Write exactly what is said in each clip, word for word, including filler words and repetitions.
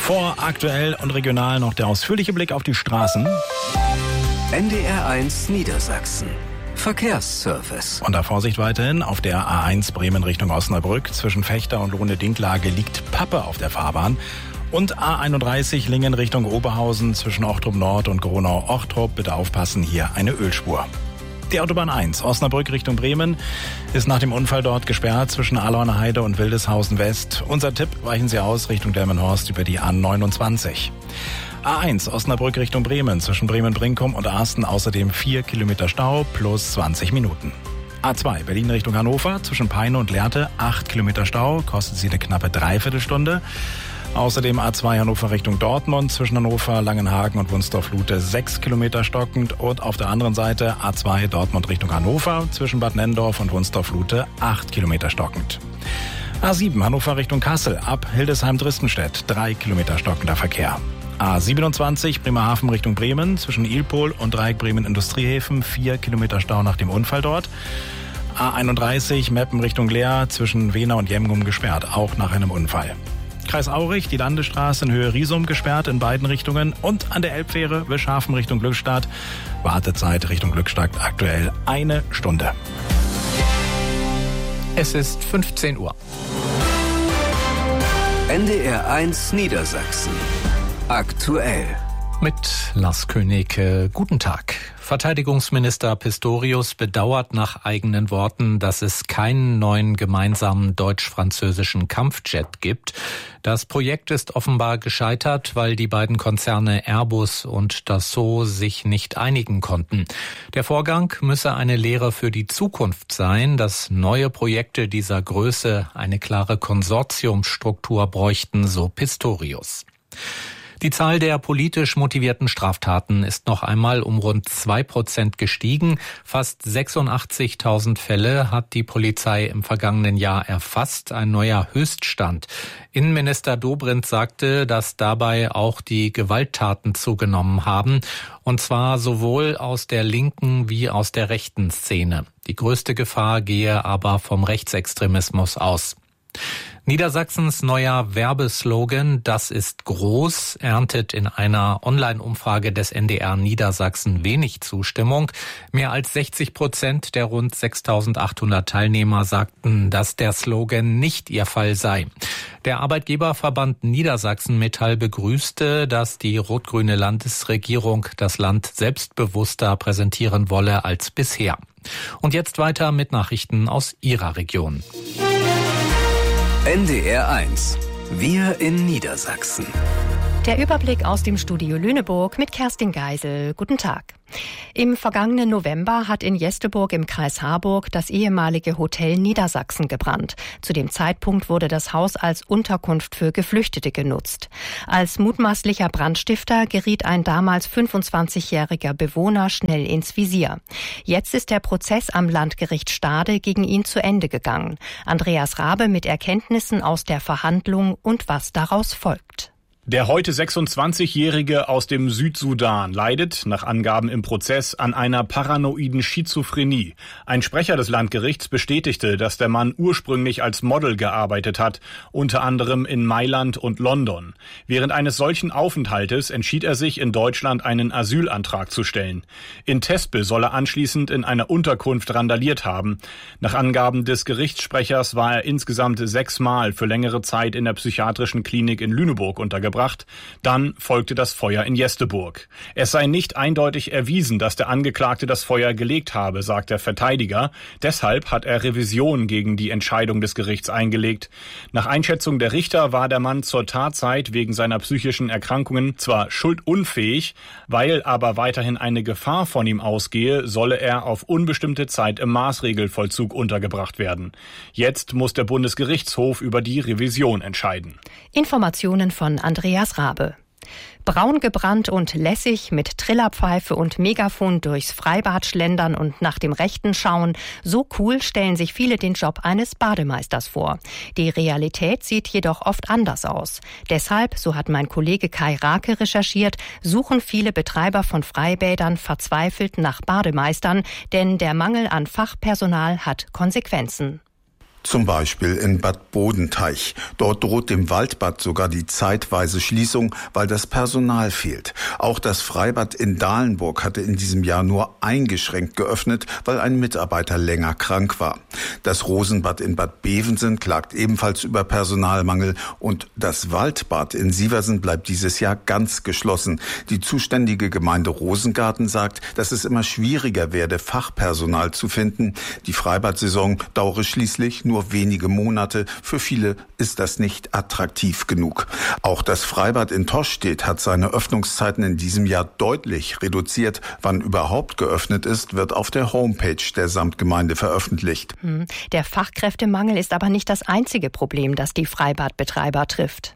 Vor aktuell und regional noch der ausführliche Blick auf die Straßen. N D R eins Niedersachsen. Verkehrsservice. Unter Vorsicht weiterhin auf der A eins Bremen Richtung Osnabrück. Zwischen Fechter und Lohne-Dinklage liegt Pappe auf der Fahrbahn. Und A einunddreißig Lingen Richtung Oberhausen zwischen Ochtrup Nord und Gronau-Ochtrup. Bitte aufpassen, hier eine Ölspur. Die Autobahn eins, Osnabrück Richtung Bremen, ist nach dem Unfall dort gesperrt zwischen Alauner Heide und Wildeshausen West. Unser Tipp, weichen Sie aus Richtung Delmenhorst über die A neunundzwanzig. A eins, Osnabrück Richtung Bremen, zwischen Bremen-Brinkum und Arsten außerdem vier Kilometer Stau plus zwanzig Minuten. A zwei, Berlin Richtung Hannover, zwischen Peine und Lehrte, acht Kilometer Stau, kostet Sie eine knappe Dreiviertelstunde. Außerdem A zwei Hannover Richtung Dortmund, zwischen Hannover, Langenhagen und Wunstorf-Lute sechs Kilometer stockend. Und auf der anderen Seite A zwei Dortmund Richtung Hannover, zwischen Bad Nenndorf und Wunstorf-Lute acht Kilometer stockend. A sieben Hannover Richtung Kassel, ab Hildesheim-Dristenstedt, drei Kilometer stockender Verkehr. A siebenundzwanzig Bremerhaven Richtung Bremen, zwischen Ilpol und Dreieck Bremen Industriehäfen, vier Kilometer Stau nach dem Unfall dort. A einunddreißig Meppen Richtung Leer, zwischen Wehna und Jemgum gesperrt, auch nach einem Unfall. Kreis Aurich, die Landesstraße in Höhe Riesum gesperrt in beiden Richtungen und an der Elbfähre Wischhafen Richtung Glückstadt. Wartezeit Richtung Glückstadt aktuell eine Stunde. Es ist fünfzehn Uhr. N D R eins Niedersachsen. Aktuell. Mit Lars König. Guten Tag. Verteidigungsminister Pistorius bedauert nach eigenen Worten, dass es keinen neuen gemeinsamen deutsch-französischen Kampfjet gibt. Das Projekt ist offenbar gescheitert, weil die beiden Konzerne Airbus und Dassault sich nicht einigen konnten. Der Vorgang müsse eine Lehre für die Zukunft sein, dass neue Projekte dieser Größe eine klare Konsortiumsstruktur bräuchten, so Pistorius. Die Zahl der politisch motivierten Straftaten ist noch einmal um rund zwei Prozent gestiegen. Fast sechsundachtzigtausend Fälle hat die Polizei im vergangenen Jahr erfasst, ein neuer Höchststand. Innenminister Dobrindt sagte, dass dabei auch die Gewalttaten zugenommen haben, und zwar sowohl aus der linken wie aus der rechten Szene. Die größte Gefahr gehe aber vom Rechtsextremismus aus. Niedersachsens neuer Werbeslogan "Das ist groß" erntet in einer Online-Umfrage des N D R Niedersachsen wenig Zustimmung. Mehr als sechzig Prozent der rund sechstausendachthundert Teilnehmer sagten, dass der Slogan nicht ihr Fall sei. Der Arbeitgeberverband Niedersachsen Metall begrüßte, dass die rot-grüne Landesregierung das Land selbstbewusster präsentieren wolle als bisher. Und jetzt weiter mit Nachrichten aus ihrer Region. N D R eins. Wir in Niedersachsen. Der Überblick aus dem Studio Lüneburg mit Kerstin Geisel. Guten Tag. Im vergangenen November hat in Jesteburg im Kreis Harburg das ehemalige Hotel Niedersachsen gebrannt. Zu dem Zeitpunkt wurde das Haus als Unterkunft für Geflüchtete genutzt. Als mutmaßlicher Brandstifter geriet ein damals fünfundzwanzigjähriger Bewohner schnell ins Visier. Jetzt ist der Prozess am Landgericht Stade gegen ihn zu Ende gegangen. Andreas Rabe mit Erkenntnissen aus der Verhandlung und was daraus folgt. Der heute sechsundzwanzigjährige aus dem Südsudan leidet, nach Angaben im Prozess, an einer paranoiden Schizophrenie. Ein Sprecher des Landgerichts bestätigte, dass der Mann ursprünglich als Model gearbeitet hat, unter anderem in Mailand und London. Während eines solchen Aufenthaltes entschied er sich, in Deutschland einen Asylantrag zu stellen. In Tespel soll er anschließend in einer Unterkunft randaliert haben. Nach Angaben des Gerichtssprechers war er insgesamt sechsmal für längere Zeit in der psychiatrischen Klinik in Lüneburg untergebracht. Dann folgte das Feuer in Jesteburg. Es sei nicht eindeutig erwiesen, dass der Angeklagte das Feuer gelegt habe, sagt der Verteidiger. Deshalb hat er Revision gegen die Entscheidung des Gerichts eingelegt. Nach Einschätzung der Richter war der Mann zur Tatzeit wegen seiner psychischen Erkrankungen zwar schuldunfähig, weil aber weiterhin eine Gefahr von ihm ausgehe, solle er auf unbestimmte Zeit im Maßregelvollzug untergebracht werden. Jetzt muss der Bundesgerichtshof über die Revision entscheiden. Informationen von Andreas Rabe. Braun gebrannt und lässig mit Trillerpfeife und Megafon durchs Freibad schlendern und nach dem Rechten schauen. So cool stellen sich viele den Job eines Bademeisters vor. Die Realität sieht jedoch oft anders aus. Deshalb, so hat mein Kollege Kai Rake recherchiert, suchen viele Betreiber von Freibädern verzweifelt nach Bademeistern, denn der Mangel an Fachpersonal hat Konsequenzen. Zum Beispiel in Bad Bodenteich. Dort droht dem Waldbad sogar die zeitweise Schließung, weil das Personal fehlt. Auch das Freibad in Dahlenburg hatte in diesem Jahr nur eingeschränkt geöffnet, weil ein Mitarbeiter länger krank war. Das Rosenbad in Bad Bevensen klagt ebenfalls über Personalmangel und das Waldbad in Sieversen bleibt dieses Jahr ganz geschlossen. Die zuständige Gemeinde Rosengarten sagt, dass es immer schwieriger werde, Fachpersonal zu finden. Die Freibad-Saison dauere schließlich nur wenige Monate. Für viele ist das nicht attraktiv genug. Auch das Freibad in Toschstedt hat seine Öffnungszeiten in diesem Jahr deutlich reduziert. Wann überhaupt geöffnet ist, wird auf der Homepage der Samtgemeinde veröffentlicht. Der Fachkräftemangel ist aber nicht das einzige Problem, das die Freibadbetreiber trifft.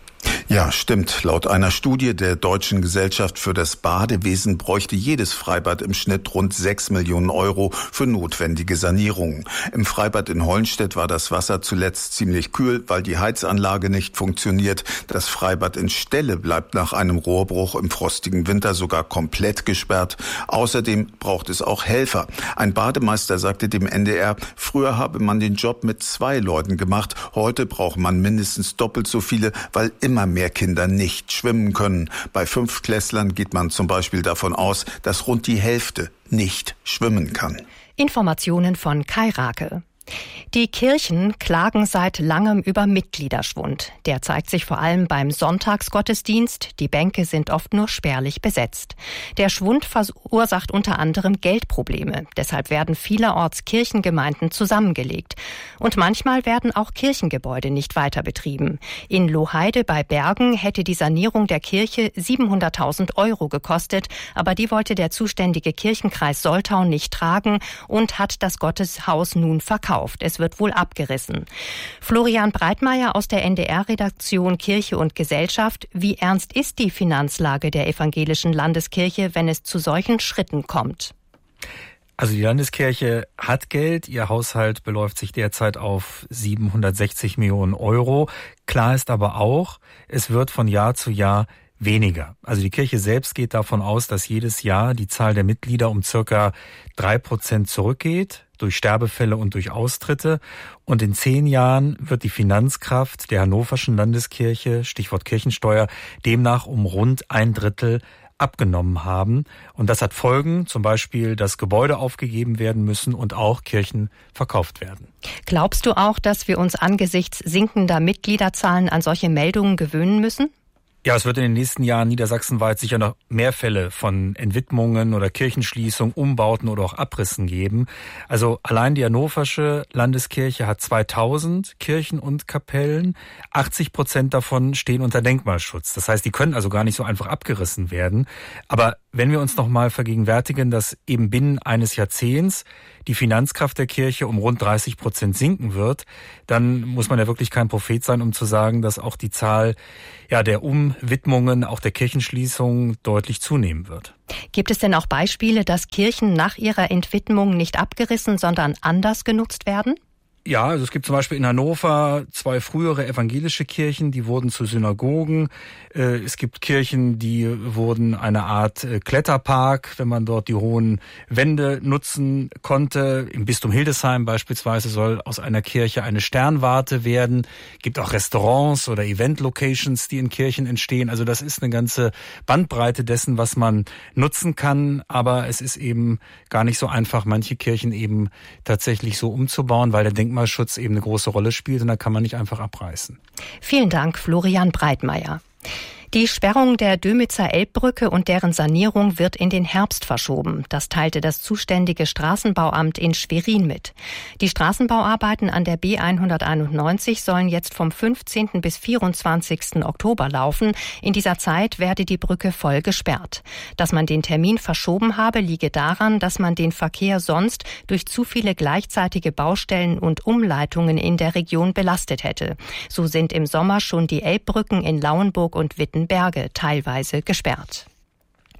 Ja, stimmt. Laut einer Studie der Deutschen Gesellschaft für das Badewesen bräuchte jedes Freibad im Schnitt rund sechs Millionen Euro für notwendige Sanierungen. Im Freibad in Hollenstedt war das Wasser zuletzt ziemlich kühl, weil die Heizanlage nicht funktioniert. Das Freibad in Stelle bleibt nach einem Rohrbruch im frostigen Winter sogar komplett gesperrt. Außerdem braucht es auch Helfer. Ein Bademeister sagte dem N D R, früher habe man den Job mit zwei Leuten gemacht. Heute braucht man mindestens doppelt so viele, weil immer mehr Kinder nicht schwimmen können. Bei Fünftklässlern geht man zum Beispiel davon aus, dass rund die Hälfte nicht schwimmen kann. Informationen von Kai Rake. Die Kirchen klagen seit langem über Mitgliederschwund. Der zeigt sich vor allem beim Sonntagsgottesdienst. Die Bänke sind oft nur spärlich besetzt. Der Schwund verursacht unter anderem Geldprobleme. Deshalb werden vielerorts Kirchengemeinden zusammengelegt. Und manchmal werden auch Kirchengebäude nicht weiter betrieben. In Lohheide bei Bergen hätte die Sanierung der Kirche siebenhunderttausend Euro gekostet. Aber die wollte der zuständige Kirchenkreis Soltau nicht tragen und hat das Gotteshaus nun verkauft. Es wird wohl abgerissen. Florian Breitmeier aus der N D R-Redaktion Kirche und Gesellschaft. Wie ernst ist die Finanzlage der evangelischen Landeskirche, wenn es zu solchen Schritten kommt? Also die Landeskirche hat Geld. Ihr Haushalt beläuft sich derzeit auf siebenhundertsechzig Millionen Euro. Klar ist aber auch, es wird von Jahr zu Jahr weniger. Also die Kirche selbst geht davon aus, dass jedes Jahr die Zahl der Mitglieder um circa drei Prozent zurückgeht, durch Sterbefälle und durch Austritte. Und in zehn Jahren wird die Finanzkraft der Hannoverschen Landeskirche, Stichwort Kirchensteuer, demnach um rund ein Drittel abgenommen haben. Und das hat Folgen, zum Beispiel, dass Gebäude aufgegeben werden müssen und auch Kirchen verkauft werden. Glaubst du auch, dass wir uns angesichts sinkender Mitgliederzahlen an solche Meldungen gewöhnen müssen? Ja, es wird in den nächsten Jahren niedersachsenweit sicher noch mehr Fälle von Entwidmungen oder Kirchenschließungen, Umbauten oder auch Abrissen geben. Also allein die Hannoversche Landeskirche hat zweitausend Kirchen und Kapellen. achtzig Prozent davon stehen unter Denkmalschutz. Das heißt, die können also gar nicht so einfach abgerissen werden. Aber wenn wir uns noch mal vergegenwärtigen, dass eben binnen eines Jahrzehnts die Finanzkraft der Kirche um rund dreißig Prozent sinken wird, dann muss man ja wirklich kein Prophet sein, um zu sagen, dass auch die Zahl ja der Umwidmungen, auch der Kirchenschließungen deutlich zunehmen wird. Gibt es denn auch Beispiele, dass Kirchen nach ihrer Entwidmung nicht abgerissen, sondern anders genutzt werden? Ja, also es gibt zum Beispiel in Hannover zwei frühere evangelische Kirchen, die wurden zu Synagogen. Es gibt Kirchen, die wurden eine Art Kletterpark, wenn man dort die hohen Wände nutzen konnte. Im Bistum Hildesheim beispielsweise soll aus einer Kirche eine Sternwarte werden. Es gibt auch Restaurants oder Event-Locations, die in Kirchen entstehen. Also das ist eine ganze Bandbreite dessen, was man nutzen kann. Aber es ist eben gar nicht so einfach, manche Kirchen eben tatsächlich so umzubauen, weil der Denkmalschutz eben eine große Rolle spielt und da kann man nicht einfach abreißen. Vielen Dank, Florian Breitmeier. Die Sperrung der Dömitzer Elbbrücke und deren Sanierung wird in den Herbst verschoben. Das teilte das zuständige Straßenbauamt in Schwerin mit. Die Straßenbauarbeiten an der B hunderteinundneunzig sollen jetzt vom fünfzehnten bis vierundzwanzigsten Oktober laufen. In dieser Zeit werde die Brücke voll gesperrt. Dass man den Termin verschoben habe, liege daran, dass man den Verkehr sonst durch zu viele gleichzeitige Baustellen und Umleitungen in der Region belastet hätte. So sind im Sommer schon die Elbbrücken in Lauenburg und Wittenberge teilweise gesperrt.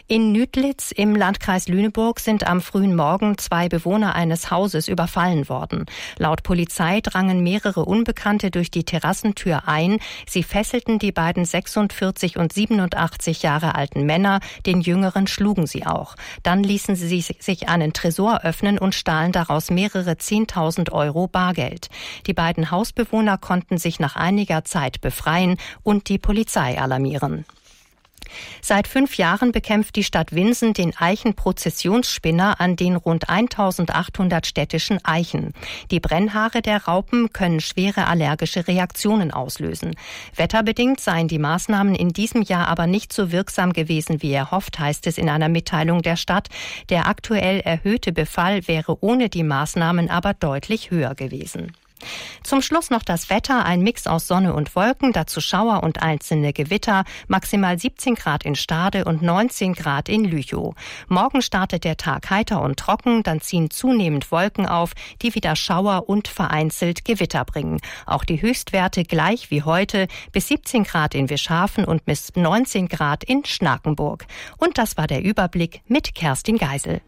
In Nüdlitz im Landkreis Lüneburg sind am frühen Morgen zwei Bewohner eines Hauses überfallen worden. Laut Polizei drangen mehrere Unbekannte durch die Terrassentür ein. Sie fesselten die beiden sechsundvierzig und siebenundachtzig Jahre alten Männer. Den Jüngeren schlugen sie auch. Dann ließen sie sich einen Tresor öffnen und stahlen daraus mehrere zehntausend Euro Bargeld. Die beiden Hausbewohner konnten sich nach einiger Zeit befreien und die Polizei alarmieren. Seit fünf Jahren bekämpft die Stadt Winsen den Eichenprozessionsspinner an den rund eintausendachthundert städtischen Eichen. Die Brennhaare der Raupen können schwere allergische Reaktionen auslösen. Wetterbedingt seien die Maßnahmen in diesem Jahr aber nicht so wirksam gewesen, wie erhofft, heißt es in einer Mitteilung der Stadt. Der aktuell erhöhte Befall wäre ohne die Maßnahmen aber deutlich höher gewesen. Zum Schluss noch das Wetter, ein Mix aus Sonne und Wolken, dazu Schauer und einzelne Gewitter, maximal siebzehn Grad in Stade und neunzehn Grad in Lüchow. Morgen startet der Tag heiter und trocken, dann ziehen zunehmend Wolken auf, die wieder Schauer und vereinzelt Gewitter bringen. Auch die Höchstwerte gleich wie heute, bis siebzehn Grad in Wischhafen und bis neunzehn Grad in Schnakenburg. Und das war der Überblick mit Kerstin Geisel.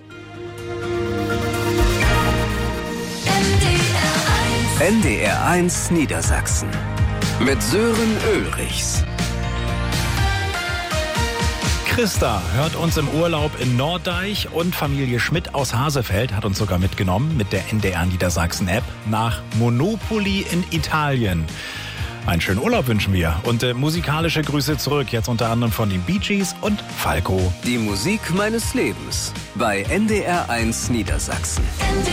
N D R eins Niedersachsen mit Sören Ulrichs. Christa hört uns im Urlaub in Norddeich und Familie Schmidt aus Hasefeld hat uns sogar mitgenommen mit der N D R Niedersachsen App nach Monopoli in Italien. Einen schönen Urlaub wünschen wir und äh, musikalische Grüße zurück, jetzt unter anderem von den Bee Gees und Falco. Die Musik meines Lebens bei N D R eins Niedersachsen.